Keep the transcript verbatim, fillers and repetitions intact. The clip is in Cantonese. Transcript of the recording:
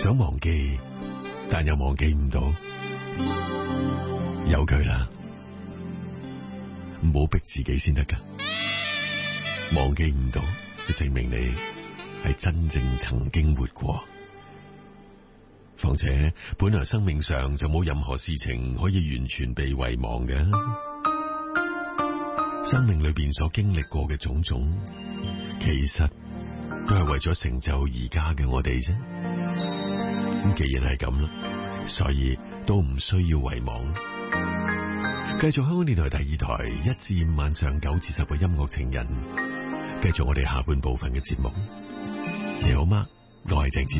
想忘記，但又忘記唔到，由佢啦，唔好逼自己先得噶。忘記唔到，就證明你係真正曾經活過。況且本來生命上就冇任何事情可以完全被遺忘嘅，生命裏邊所經歷過嘅種種，其實都係為咗成就而家嘅我哋啫。咁既然係咁啦，所以都唔需要遺忘。繼續香港電台第二台一至五晚上九至十嘅音樂情人，繼續我哋下半部分嘅節目。你好嗎？我係鄭志